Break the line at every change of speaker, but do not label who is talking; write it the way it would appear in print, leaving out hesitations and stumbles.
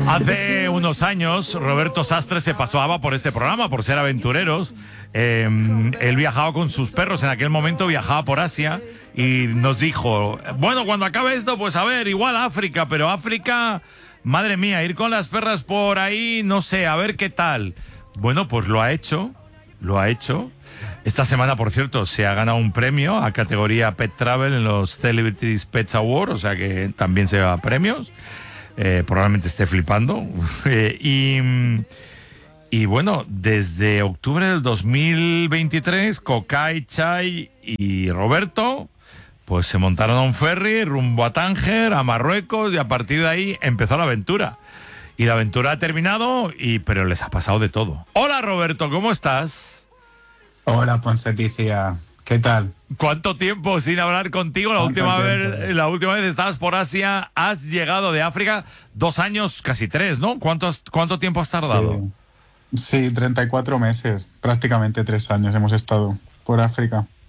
Hace unos años, Roberto Sastre se pasaba por este programa, por ser aventureros. Él viajaba con sus perros, en aquel momento viajaba por Asia y nos dijo, bueno, cuando acabe esto, pues a ver, igual África, pero África, madre mía, ir con las perras por ahí, no sé, a ver qué tal. Bueno, pues lo ha hecho. Esta semana, por cierto, se ha ganado un premio a categoría Pet Travel en los Celebrities Pets Awards, o sea que también se va premios. Probablemente esté flipando. Y bueno, desde octubre del 2023, Kokai, Chai y Roberto pues se montaron a un ferry rumbo a Tánger, a Marruecos, y a partir de ahí empezó la aventura. Y la aventura ha terminado, pero les ha pasado de todo. Hola Roberto, ¿cómo estás?
Hola, Ponseticia. ¿Qué tal?
¿Cuánto tiempo sin hablar contigo? La última vez estabas por Asia, has llegado de África, 2 años, casi 3, ¿no? ¿Cuánto tiempo has tardado?
Sí, 34 meses, prácticamente 3 años hemos estado por África.